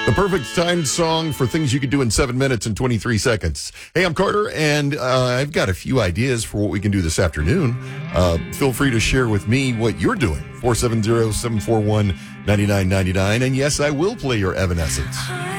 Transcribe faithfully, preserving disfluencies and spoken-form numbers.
The perfect timed song for things you could do in seven minutes and twenty-three seconds. Hey, I'm Carter, and uh, I've got a few ideas for what we can do this afternoon. Uh, feel free to share with me what you're doing. four seven zero, seven four one, nine nine nine nine. And yes, I will play your Evanescence.